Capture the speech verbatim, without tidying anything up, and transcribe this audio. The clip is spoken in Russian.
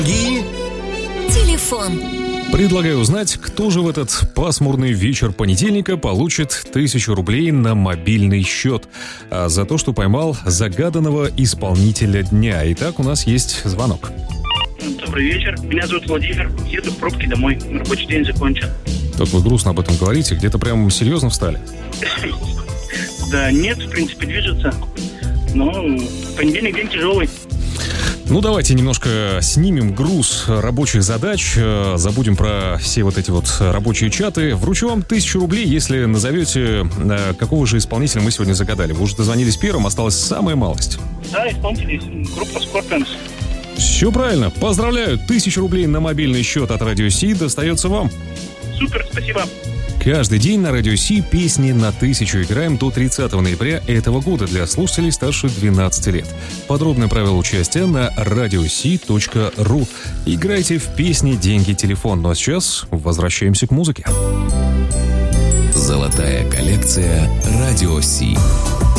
Телефон. Предлагаю узнать, кто же в этот пасмурный вечер понедельника получит тысячу рублей на мобильный счет а за то, что поймал загаданного исполнителя дня. Итак, у нас есть звонок. Добрый вечер. Меня зовут Владимир. Еду в пробки домой. Рабочий день закончен. Так вы грустно об этом говорите. Где-то прям серьезно встали? Да нет, в принципе, движется. Но понедельник день тяжелый. Ну, давайте немножко снимем груз рабочих задач, забудем про все вот эти вот рабочие чаты. Вручу вам тысячу рублей, если назовете, какого же исполнителя мы сегодня загадали. Вы уже дозвонились первым, осталась самая малость. Да, исполнитель, группа Scorpions. Все правильно, поздравляю, тысячу рублей на мобильный счет от Радио Си достается вам. Супер, спасибо. Каждый день на Радио Си песни на тысячу играем до тридцатого ноября этого года для слушателей старше двенадцати лет. Подробные правила участия на радиоси точка ру. Играйте в песни «Деньги, телефон». Ну а сейчас возвращаемся к музыке. Золотая коллекция Радио Си.